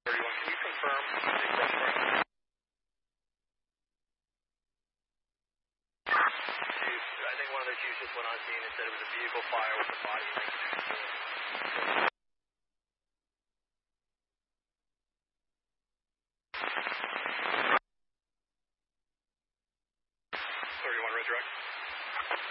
31, can you confirm the crush run? I think one of their chiefs just went on scene and said it was a vehicle fire with the body linked to it.